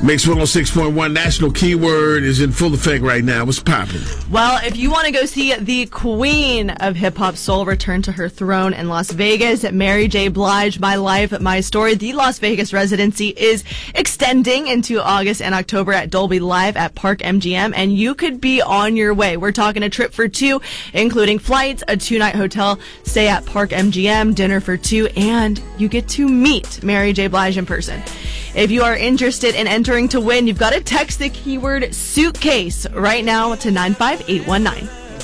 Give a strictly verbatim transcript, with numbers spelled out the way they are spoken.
Mix one oh six point one National Keyword is in full effect right now. What's popping? Well, if you want to go see the queen of hip-hop soul return to her throne in Las Vegas, Mary J. Blige, My Life, My Story, the Las Vegas residency is extending into August and October at Dolby Live at Park M G M, and you could be on your way. We're talking a trip for two, including flights, a two-night hotel stay at Park M G M, dinner for two, and you get to meet Mary J. Blige in person. If you are interested in entering to win, you've got to text the keyword suitcase right now to nine five eight one nine.